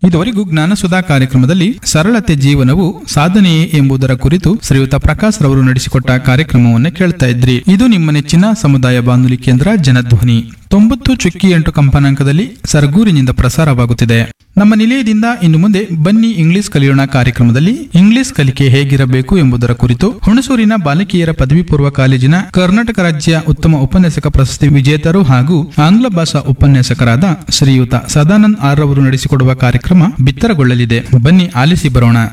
ಇದುವರೆಗೂ ಜ್ಞಾನಸುಧಾ ಕಾರ್ಯಕ್ರಮದಲ್ಲಿ ಸರಳತೆ ಜೀವನವು ಸಾಧನೆಯೇ ಎಂಬುದರ ಕುರಿತು ಶ್ರೀಯುತ ಪ್ರಕಾಶ್ ರವರು ನಡೆಸಿಕೊಟ್ಟ ಕಾರ್ಯಕ್ರಮವನ್ನು ಕೇಳ್ತಾ ಇದ್ರಿ. ಇದು ನಿಮ್ಮ ನೆಚ್ಚಿನ ಸಮುದಾಯ ಬಾನುಲಿ ಕೇಂದ್ರ ಜನಧ್ವನಿ 90.8 ಕಂಪನಾಂಕದಲ್ಲಿ ಸರಗೂರಿನಿಂದ ಪ್ರಸಾರವಾಗುತ್ತಿದೆ. ನಮ್ಮ ನಿಲಯದಿಂದ ಇನ್ನು ಮುಂದೆ ಬನ್ನಿ ಇಂಗ್ಲಿಷ್ ಕಲಿಯೋಣ ಕಾರ್ಯಕ್ರಮದಲ್ಲಿ ಇಂಗ್ಲಿಷ್ ಕಲಿಕೆ ಹೇಗಿರಬೇಕು ಎಂಬುದರ ಕುರಿತು ಹುಣಸೂರಿನ ಬಾಲಕಿಯರ ಪದವಿ ಪೂರ್ವ ಕಾಲೇಜಿನ ಕರ್ನಾಟಕ ರಾಜ್ಯ ಉತ್ತಮ ಉಪನ್ಯಾಸಕ ಪ್ರಶಸ್ತಿ ವಿಜೇತರು ಹಾಗೂ ಆಂಗ್ಲ ಭಾಷಾ ಉಪನ್ಯಾಸಕರಾದ ಶ್ರೀಯುತ ಸದಾನಂದ್ ಆರ್ ರವರು ನಡೆಸಿಕೊಡುವ ಕಾರ್ಯಕ್ರಮ ಬಿತ್ತರಗೊಳ್ಳಲಿದೆ. ಬನ್ನಿ ಆಲಿಸಿ ಬರೋಣ.